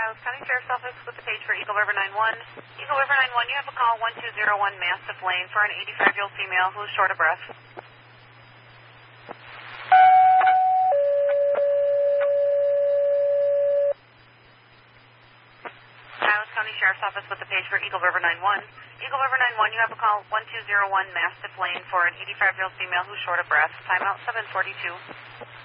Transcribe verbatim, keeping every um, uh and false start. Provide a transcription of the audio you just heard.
Taos County Sheriff's Office with the page for Eagle River nine one. Eagle River nine one, you have a call one two zero one Mastiff Lane for an eighty-five-year-old female who is short of breath. Taos County Sheriff's Office with the page for Eagle River nine one. Eagle River nine one, you have a call one two zero one Mastiff Lane for an eighty-five-year-old female who is short of breath. Timeout seven forty-two.